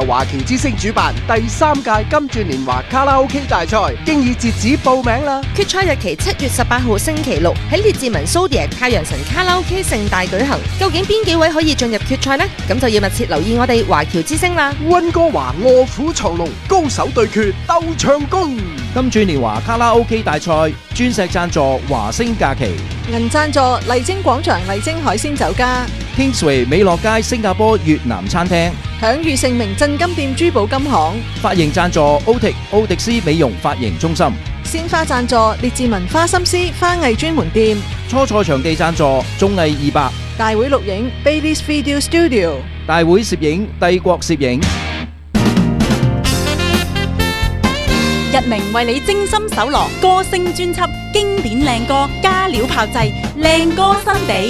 華僑之星主辦第3屆金鑽年華卡拉 OK 大賽，經已截止報名啦！ 決賽日期7月18號星期六喺列治文蘇迪太陽神卡拉 OK 盛大舉行。究竟邊幾位可以進入決賽呢？咁就要密切留意我哋華僑之星啦！ 溫哥華臥虎藏龍，高手對決鬥唱功。 金鑽年華卡拉 OK 大賽鑽石贊助華星假期， 銀贊助麗晶廣場麗晶海鮮酒家， Kingsway 美樂街新加坡越南餐廳， 享譽盛名鎮金店珠寶金行， 髮型贊助奧迪斯美容髮型中心， 鮮花贊助列治文花心思花藝專門店， 初賽場地贊助綜藝200， 大會錄影 Baileys Video Studio， 大會攝影帝國攝影。 日明為你精心搜羅歌聲專輯，經典靚歌加料炮製，靚歌新地。